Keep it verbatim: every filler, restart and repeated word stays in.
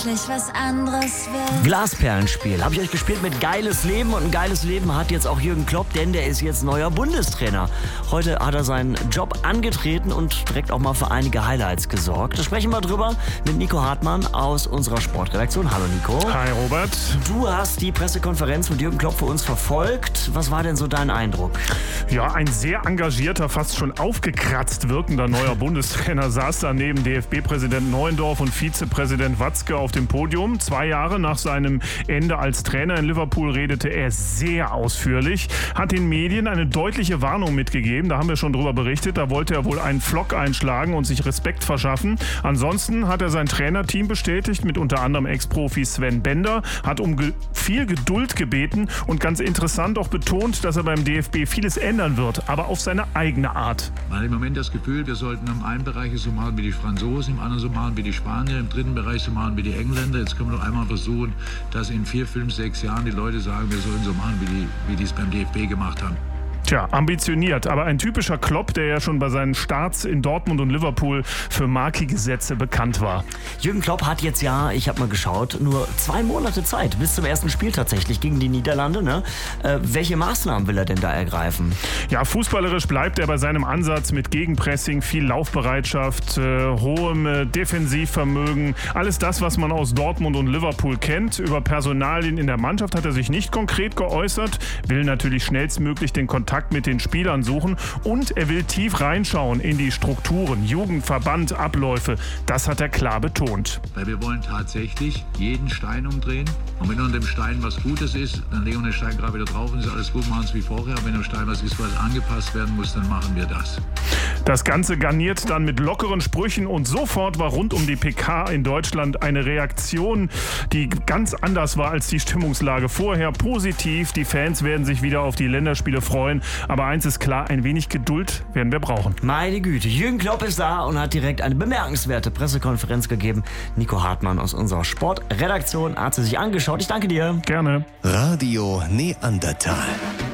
wirklich was anderes will. Glasperlenspiel. Habe ich euch gespielt mit Geiles Leben. Und ein geiles Leben hat jetzt auch Jürgen Klopp, denn der ist jetzt neuer Bundestrainer. Heute hat er seinen Job angetreten und direkt auch mal für einige Highlights gesorgt. Da sprechen wir drüber mit Nico Hartmann aus unserer Sportredaktion. Hallo Nico. Hi Robert. Du hast die Pressekonferenz mit Jürgen Klopp für uns verfolgt. Was war denn so dein Eindruck? Ja, ein sehr engagierter, fast schon aufgekratzt wirkender neuer Bundestrainer saß da neben D F B-Präsident Neuendorf und Vizepräsident Watzke auf dem Podium. Zwei Jahre nach seinem Ende als Trainer in Liverpool redete er sehr ausführlich, hat den Medien eine deutliche Warnung mitgegeben. Da haben wir schon drüber berichtet. Da wollte er wohl einen Flock einschlagen und sich Respekt verschaffen. Ansonsten hat er sein Trainerteam bestätigt, mit unter anderem Ex-Profi Sven Bender, hat um ge- viel Geduld gebeten und ganz interessant auch betont, dass er beim D F B vieles ändern wird, aber auf seine eigene Art. Man hat im Moment das Gefühl, wir sollten im einen Bereich so machen wie die Franzosen, im anderen so machen wie die Spanier, im dritten Bereich so machen wie die Engländer. Jetzt können wir doch einmal versuchen, dass in vier, fünf, sechs Jahren die Leute sagen, wir sollen so machen, wie die, wie die es beim D F B gemacht haben. Tja, ambitioniert, aber ein typischer Klopp, der ja schon bei seinen Starts in Dortmund und Liverpool für markige Sätze bekannt war. Jürgen Klopp hat jetzt ja, ich habe mal geschaut, nur zwei Monate Zeit bis zum ersten Spiel tatsächlich gegen die Niederlande. Ne? Äh, welche Maßnahmen will er denn da ergreifen? Ja, fußballerisch bleibt er bei seinem Ansatz mit Gegenpressing, viel Laufbereitschaft, äh, hohem äh, Defensivvermögen. Alles das, was man aus Dortmund und Liverpool kennt. Über Personalien in der Mannschaft hat er sich nicht konkret geäußert, will natürlich schnellstmöglich den Kontakt mit den Spielern suchen und er will tief reinschauen in die Strukturen, Jugend, Verband, Abläufe. Das hat er klar betont. Weil wir wollen tatsächlich jeden Stein umdrehen. Und wenn unter dem Stein was Gutes ist, dann legen wir den Stein gerade wieder drauf und ist alles gut, machen es wie vorher. Wenn am Stein was ist, was angepasst werden muss, dann machen wir das. Das Ganze garniert dann mit lockeren Sprüchen und sofort war rund um die P K in Deutschland eine Reaktion, die ganz anders war als die Stimmungslage vorher. Positiv, die Fans werden sich wieder auf die Länderspiele freuen. Aber eins ist klar, ein wenig Geduld werden wir brauchen. Meine Güte, Jürgen Klopp ist da und hat direkt eine bemerkenswerte Pressekonferenz gegeben. Nico Hartmann aus unserer Sportredaktion hat sie sich angeschaut. Ich danke dir. Gerne. Radio Neandertal.